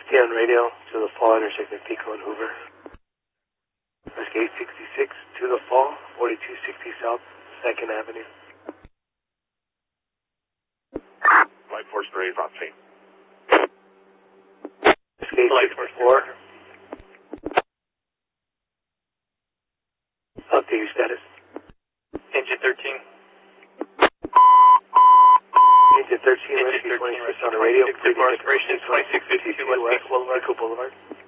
on radio to the fall intersecting Pico and Hoover. Rescue 866 to the fall, 4260 South 2nd Avenue. Light Force Parade, on scene. Rescue 864. Update your status. Engine 13. Engine 13, Rescue 26 on the radio. Completing declaration 2652 West Pico Boulevard.